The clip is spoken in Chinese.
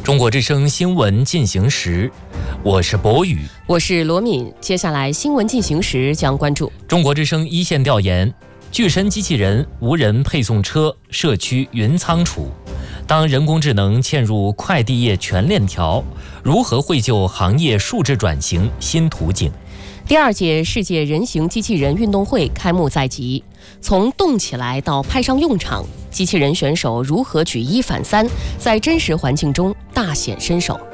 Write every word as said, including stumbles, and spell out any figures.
中国之声新闻进行时，我是博宇， 我是罗敏。接下来新闻进行时将关注中国之声一线调研：巨身机器人、无人配送车、社区云仓储。当人工智能嵌入快递业全链条，如何绘就行业数字转型新途径？ 第二届世界人形机器人运动会开幕在即，从动起来到派上用场，机器人选手如何举一反三，在真实环境中大显身手？